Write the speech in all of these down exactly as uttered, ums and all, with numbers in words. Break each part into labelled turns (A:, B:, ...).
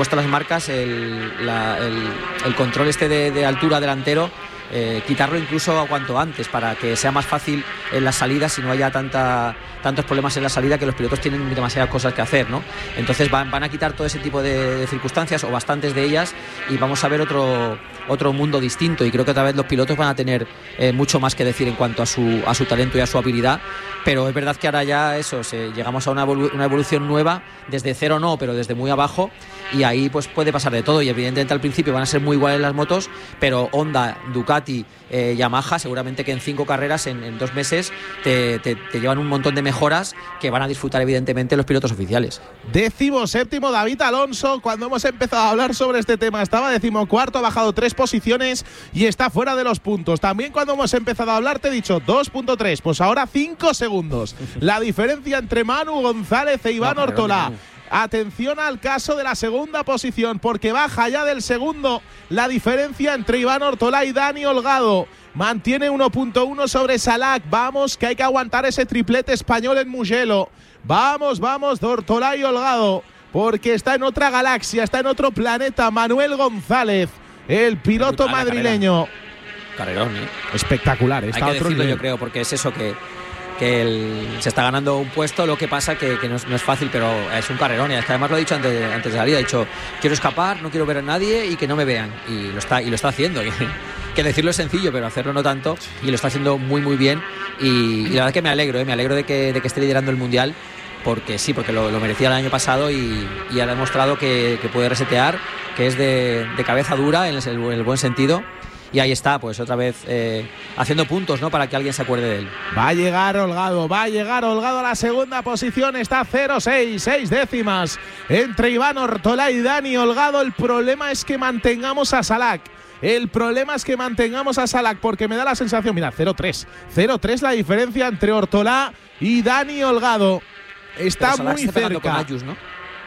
A: puesto las marcas, el, la, el, el control este de, de altura delantero, eh, quitarlo incluso a cuanto antes para que sea más fácil en las salidas y no haya tanta, tantos problemas en la salida, que los pilotos tienen demasiadas cosas que hacer, ¿no? Entonces van, van a quitar todo ese tipo de, de circunstancias, o bastantes de ellas, y vamos a ver otro, otro mundo distinto, y creo que otra vez los pilotos van a tener eh, mucho más que decir en cuanto a su, a su talento y a su habilidad. Pero es verdad que ahora ya eso, se, llegamos a una, evolu- una evolución nueva, desde cero no, pero desde muy abajo, y ahí pues puede pasar de todo, y evidentemente al principio van a ser muy iguales las motos, pero Honda, Ducati, eh, Yamaha, seguramente que en cinco carreras, en, en dos meses, te, te, te llevan un montón de mejoras que van a disfrutar evidentemente los pilotos oficiales.
B: Décimo séptimo David Alonso. Cuando hemos empezado a hablar sobre este tema estaba decimocuarto, ha bajado tres posiciones y está fuera de los puntos. También cuando hemos empezado a hablar te he dicho dos punto tres, pues ahora cinco segundos. La diferencia entre Manu González e Iván no, Ortolá. Atención al caso de la segunda posición, porque baja ya del segundo la diferencia entre Iván Ortolá y Dani Holgado. Mantiene uno punto uno sobre Salak. Vamos, que hay que aguantar ese triplete español en Mugello. Vamos, vamos, de Ortolá y Holgado, porque está en otra galaxia, está en otro planeta. Manuel González, el piloto madrileño.
A: Carrerón, ¿eh?
B: Espectacular. Está
A: hay que
B: otro
A: decirlo,
B: nivel.
A: yo creo, porque es eso que... que el, se está ganando un puesto, lo que pasa que, que no, es, no es fácil, pero es un carrerón, y es que además lo ha dicho antes, antes de salir, ha dicho, quiero escapar, no quiero ver a nadie y que no me vean, y lo está, y lo está haciendo, que, que decirlo es sencillo, pero hacerlo no tanto, y lo está haciendo muy muy bien, y, y la verdad que me alegro, ¿eh? me alegro de que, de que esté liderando el Mundial, porque sí, porque lo, lo merecía el año pasado, y, y ha demostrado que, que puede resetear, que es de, de cabeza dura en el, en el buen sentido. Y ahí está, pues otra vez eh, haciendo puntos, ¿no? Para que alguien se acuerde de él.
B: Va a llegar Holgado, va a llegar Holgado a la segunda posición. Está cero seis, seis décimas entre Iván Ortolá y Dani Holgado. El problema es que mantengamos a Salak. El problema es que mantengamos a Salak, porque me da la sensación, mira, cero tres. cero tres la diferencia entre Ortolá y Dani Holgado. Está
A: Pero
B: muy
A: está
B: cerca.
A: con Ayus, ¿no?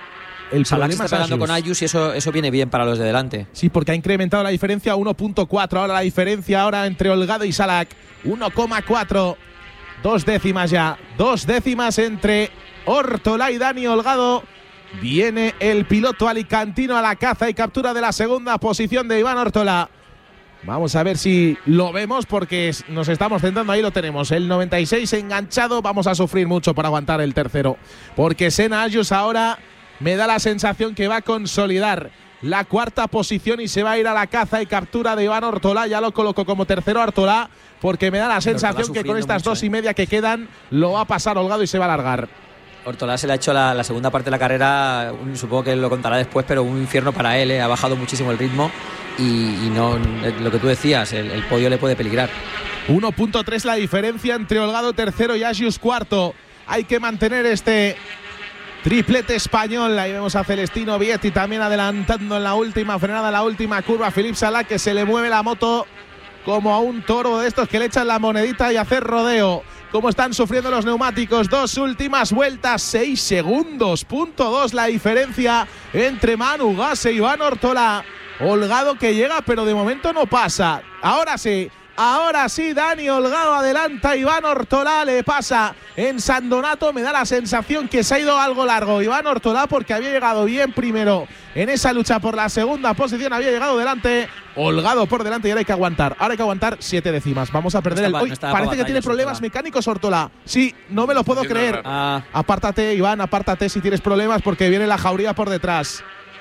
B: El
A: Salak
B: problema
A: está pegando
B: es
A: con Ayus, y eso, eso viene bien para los de delante.
B: Sí, porque ha incrementado la diferencia a uno punto cuatro. Ahora la diferencia ahora entre Holgado y Salak, uno coma cuatro. Dos décimas ya. Dos décimas entre Ortolá y Dani Holgado. Viene el piloto alicantino a la caza y captura de la segunda posición de Iván Ortolá. Vamos a ver si lo vemos, porque nos estamos centrando, ahí lo tenemos, el noventa y seis enganchado. Vamos a sufrir mucho para aguantar el tercero, porque Senna Ayus ahora me da la sensación que va a consolidar la cuarta posición y se va a ir a la caza y captura de Iván Ortolá. Ya lo coloco como tercero Ortolá, porque me da la sensación que con estas mucho, dos y media eh. que quedan lo va a pasar Holgado y se va a alargar.
A: Ortolá se le ha hecho la, la segunda parte de la carrera, un, supongo que lo contará después, pero un infierno para él, ¿eh? Ha bajado muchísimo el ritmo y, y no, lo que tú decías, el, el podio le puede peligrar.
B: uno punto tres la diferencia entre Holgado tercero y Ayus cuarto. Hay que mantener este triplete español. Ahí vemos a Celestino Vietti también adelantando en la última frenada, la última curva. Philippe Salak, que se le mueve la moto como a un toro de estos que le echan la monedita y hacer rodeo. Como están sufriendo los neumáticos. Dos últimas vueltas, seis segundos, punto dos la diferencia entre Manu Gas e Iván Ortolá. Holgado que llega, pero de momento no pasa. Ahora sí. Ahora sí, Dani Holgado adelanta, Iván Ortolá le pasa en San Donato. Me da la sensación que se ha ido algo largo Iván Ortolá, porque había llegado bien primero en esa lucha por la segunda posición, había llegado delante, Holgado por delante, y ahora hay que aguantar, ahora hay que aguantar siete décimas. Vamos a perder no estaba, el… Hoy no parece que tiene problemas Ortolá. mecánicos Ortolá. Sí, no me lo puedo creer. Ah. Apártate, Iván, apártate si tienes problemas, porque viene la jauría por detrás.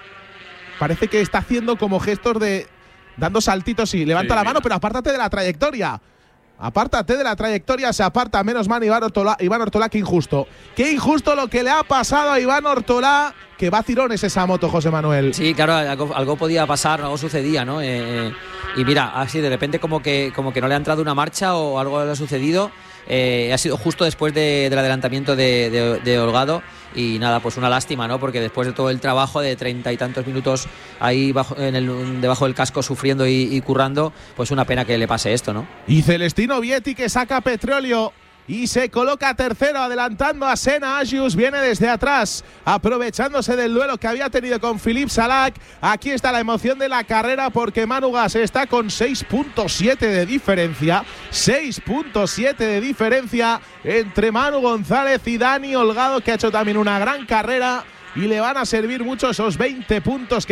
B: Parece que está haciendo como gestos de… dando saltitos y levanta sí, la mano, mira. Pero apártate de la trayectoria. Apártate de la trayectoria, se aparta. Menos mal Iván Ortolá, Iván Ortolá, qué injusto. Qué injusto lo que le ha pasado a Iván Ortolá, que va a tirones esa moto, José Manuel.
A: Sí, claro, algo, algo podía pasar, algo sucedía, ¿no? Eh, y mira, así de repente como que, como que no le ha entrado una marcha o algo le ha sucedido. Eh, ha sido justo después de, del adelantamiento de, de, de Holgado. Y nada, pues una lástima, ¿no? Porque después de todo el trabajo de treinta y tantos minutos ahí bajo, en el, debajo del casco sufriendo y, y currando, pues una pena que le pase esto, ¿no?
B: Y Celestino Vietti, que saca petróleo y se coloca tercero, adelantando a Senna Ayus. Viene desde atrás, aprovechándose del duelo que había tenido con Philippe Salak. Aquí está la emoción de la carrera, porque Manu Gas está con seis punto siete de diferencia. seis punto siete de diferencia entre Manu González y Dani Holgado, que ha hecho también una gran carrera. y le van a servir mucho esos veinte puntos que